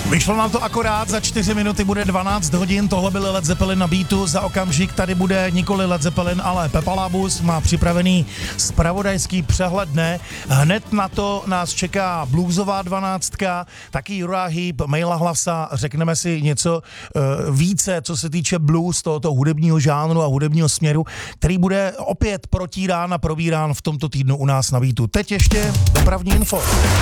Vyšlo nám to akorát, za 4 minuty bude 12 hodin, tohle byl Led Zeppelin na beatu, za okamžik tady bude nikoli Led Zeppelin, ale Pepa Labus, má připravený zpravodajský přehled dne, hned na to nás čeká bluesová 12, taky Uriah Heep, Maila Hlasa, řekneme si něco více, co se týče blues, tohoto hudebního žánru a hudebního směru, který bude opět protírán a probírán v tomto týdnu u nás na beatu. Teď ještě dopravní info.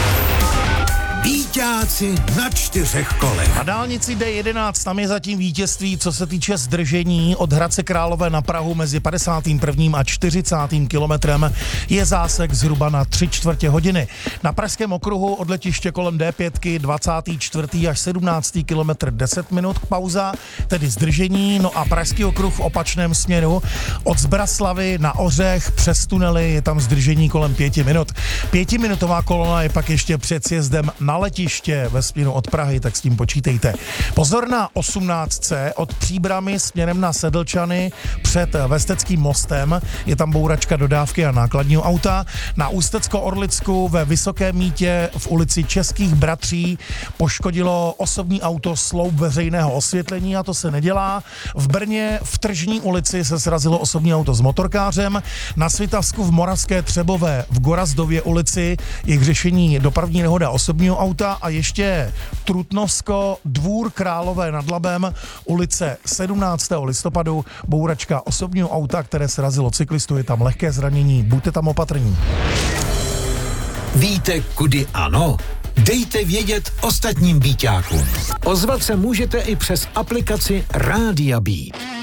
Víťáci na 4 kolech. Na dálnici D11 tam je zatím vítězství, co se týče zdržení od Hradce Králové na Prahu mezi 51. a 40. kilometrem je zásek zhruba na 3/4 hodiny. Na Pražském okruhu od letiště kolem D5 24. až 17. kilometr 10 minut pauza, tedy zdržení, no a Pražský okruh v opačném směru od Zbraslavy na Ořech přes tunely je tam zdržení kolem 5 minut. 5minutová kolona je pak ještě před sjezdem na letiště ve směru od Prahy, tak s tím počítejte. Pozor na 18. od Příbramy směrem na Sedlčany před Vesteckým mostem, je tam bouračka dodávky a nákladního auta. Na Ústecko-Orlicku ve Vysokém Mýtě v ulici Českých bratří poškodilo osobní auto sloup veřejného osvětlení a to se nedělá. V Brně v Tržní ulici se srazilo osobní auto s motorkářem. Na Svitavsku v Moravské Třebové v Gorazdově ulici je k řešení dopravní nehoda osobního auta a ještě Trutnovsko, Dvůr Králové nad Labem, ulice 17. listopadu, bouračka osobního auta, které srazilo cyklistu, je tam lehké zranění, buďte tam opatrní. Víte, kudy ano? Dejte vědět ostatním víťákům. Ozvat se můžete i přes aplikaci Rádia Beat.